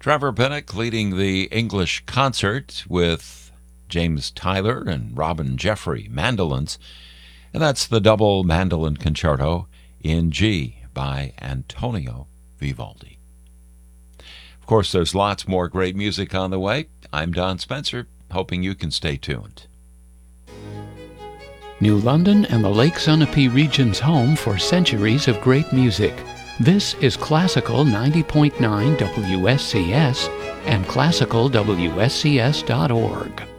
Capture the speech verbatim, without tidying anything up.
Trevor Pinnock leading the English concert with James Tyler and Robin Jeffrey mandolins. And that's the double mandolin concerto in G by Antonio Vivaldi. Of course, there's lots more great music on the way. I'm Don Spencer, hoping you can stay tuned. New London and the Lake Sunapee region's home for centuries of great music. This is Classical ninety point nine W S C S and classical W S C S dot org.